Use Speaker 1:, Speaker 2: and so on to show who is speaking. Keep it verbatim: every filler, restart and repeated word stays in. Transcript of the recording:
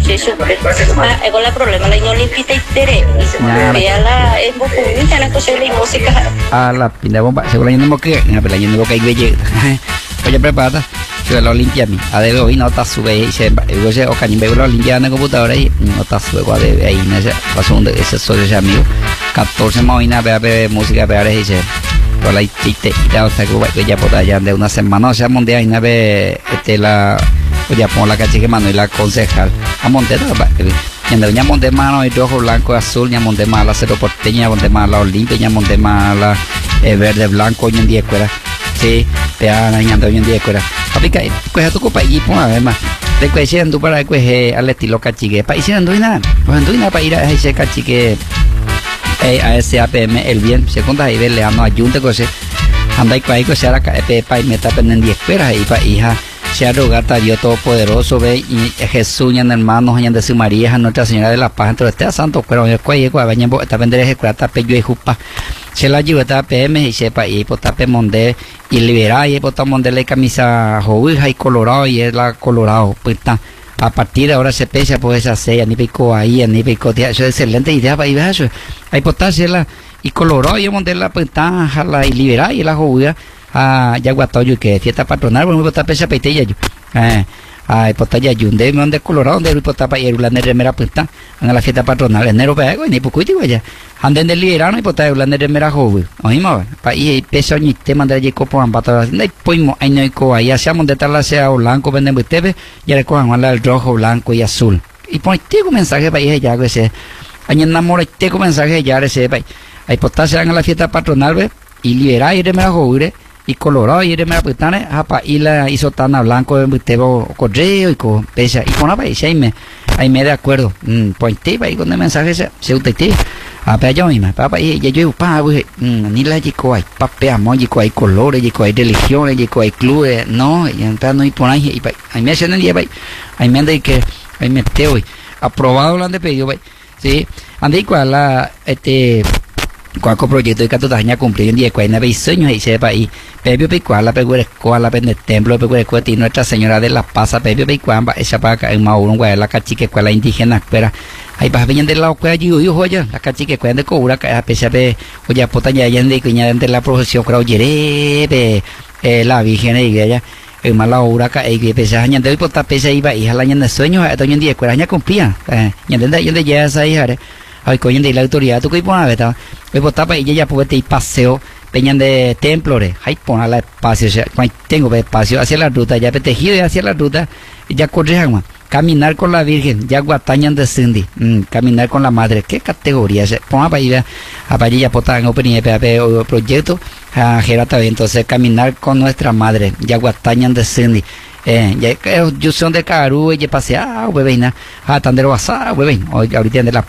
Speaker 1: che super ah ego la problema la no limpita y tere vea la es poco mucha la cosa de música
Speaker 2: a la pinda bomba seguro yo no me quedé en la pelea yo no que hay belle oye prepara yo lo limpia mi a de hoy no está sube y se yo sé o cañón veo lo limpia en la computadora y no está sube igual de ahí en ese pasó un de ese socio ese amigo catorce máquinas vea ver música vea y se por la tite ya o sea que ya por allá de una semana o sea mundial y nave este la pues ya pongo la cachique mano y la concejal a monte y anda ya monte mano y rojo blanco azul ya monte más la cero porteña monte más la olimpia ya monte más la eh, verde blanco hoy en día cuera sí peana y anda hoy en día cuera aplica pues a tu copa y pon a ver más de que hicieran tú para que al estilo cachique para hicieran tú nada pues tú nada para ir a ese cachique a ese A P M el bien se cuenta ahí le ando ayunte que se anda y que se hará para y meta en diez cueras y para hija se arrogata Dios Todopoderoso ve y Jesús y en hermanos y en de su María Nuestra Señora de la Paz entre este santo pero el cuello cuando vayan a vender ese cuarta pello y jupa se la lleva esta P M y sepa y por tape monde y liberar y por monde la camisa roja y colorado y es la colorado pues está a partir de ahora se pesa por esa sella ni pico ahí ni pico eso es excelente idea para ir a eso hay potársela y colorado y montar la pues la y liberar y la joya a Yaguatoyo que fiesta patronal bueno pues pesa peitella yo eh ay pues ya yunde donde colorado donde pues para ir la remera pues está en la fiesta patronal enero pego ni poco y vaya anden del liberano y pues la remera joven oímos para ir peso ni te mandar allí copo ambata no poimo ahí no hay co ahí hacemos de tal sea blanco venden ustedes ya recojan el rojo blanco y azul y pon este mensaje para ir ya que se ahí enamora este mensaje ya ese ahí pues se en la fiesta patronal ve y liberar y remera joven y colorado y de mera putana apa y la hizo tan blanco de tebo correo y con pesa y con la país ahí me ahí me de acuerdo mm, pues te va y con el mensaje se se usted a pe yo misma papá y yo yo pa ni la chico hay papel amor chico hay colores chico hay religiones chico hay clubes no y entonces no hay por ahí ahí me hacen el día ahí me anda que ahí me te hoy aprobado lo han de pedido sí anda y cuál la este cualquier proyecto de que daña cumplir en día cuarenta veinte sueños y sepa y pebio picual la pegura escuela pende templo pegura escuela y Nuestra Señora de la Paz pebio picual esa para en Mauro guay la cachique escuela indígena espera ahí vas viendo del lado que yo yo joya la cachique escuela de cobra que a pesar de oye potaña ya de cuña de la procesión creo yere la Virgen y ella en mala hora que hay que pesar añade hoy por pesa iba y la de sueños a en día escuela aña cumplía y entiende y de ya esa hija ay coño de la autoridad tú que pones beta hoy por tapa y ella puede ir paseo peñan de templores hay poner la espacio o sea, tengo espacio hacia la ruta ya tejido hacia la ruta y ya correjan caminar con la Virgen ya guatañan de Cindy mm, caminar con la madre qué categoría se ponga para ir a para ya potar en opening o proyecto a gerata entonces caminar con nuestra madre ya guatañan de Cindy eh ya yo son de Caru y pasear huevina a tandero asá huevin hoy ahorita de la